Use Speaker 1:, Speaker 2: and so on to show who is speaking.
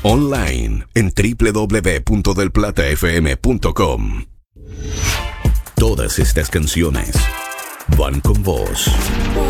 Speaker 1: Online en www.delplatafm.com. Todas estas canciones van con vos.